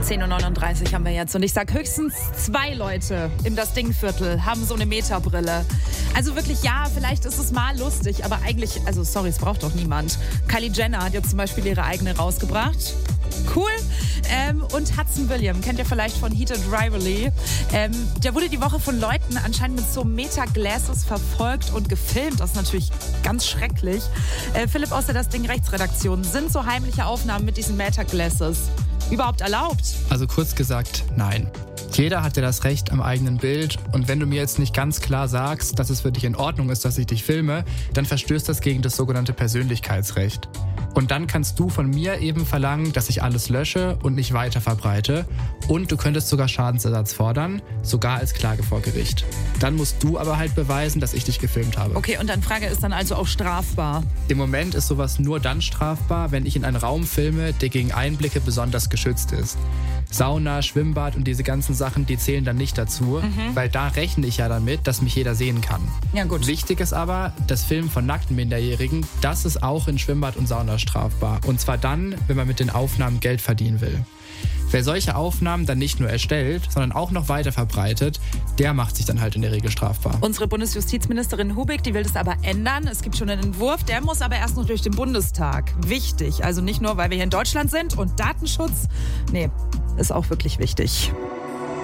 10:39 Uhr haben wir jetzt und ich sag, höchstens 2 Leute in das Dingviertel haben so eine Metabrille. Also wirklich, ja, vielleicht ist es mal lustig, aber eigentlich, also sorry, es braucht doch niemand. Kylie Jenner hat jetzt zum Beispiel ihre eigene rausgebracht. Cool. Und Hudson William, kennt ihr vielleicht von Heated Rivalry. Der wurde die Woche von Leuten anscheinend mit so Meta-Glasses verfolgt und gefilmt. Das ist natürlich ganz schrecklich. Philipp aus der Das Ding Rechtsredaktion, sind so heimliche Aufnahmen mit diesen Meta-Glasses überhaupt erlaubt? Also kurz gesagt, nein. Jeder hat ja das Recht am eigenen Bild und wenn du mir jetzt nicht ganz klar sagst, dass es für dich in Ordnung ist, dass ich dich filme, dann verstößt das gegen das sogenannte Persönlichkeitsrecht. Und dann kannst du von mir eben verlangen, dass ich alles lösche und nicht weiter verbreite. Und du könntest sogar Schadensersatz fordern, sogar als Klage vor Gericht. Dann musst du aber halt beweisen, dass ich dich gefilmt habe. Okay, und dann Frage, ist dann also auch strafbar? Im Moment ist sowas nur dann strafbar, wenn ich in einen Raum filme, der gegen Einblicke besonders geschützt ist. Sauna, Schwimmbad und diese ganzen Sachen, die zählen dann nicht dazu, weil da rechne ich ja damit, dass mich jeder sehen kann. Ja, gut. Wichtig ist aber, das Filmen von nackten Minderjährigen, das ist auch in Schwimmbad und Sauna strafbar. Und zwar dann, wenn man mit den Aufnahmen Geld verdienen will. Wer solche Aufnahmen dann nicht nur erstellt, sondern auch noch weiter verbreitet, der macht sich dann halt in der Regel strafbar. Unsere Bundesjustizministerin Hubig, die will das aber ändern. Es gibt schon einen Entwurf, der muss aber erst noch durch den Bundestag. Wichtig, also nicht nur, weil wir hier in Deutschland sind und Datenschutz, nee, ist auch wirklich wichtig.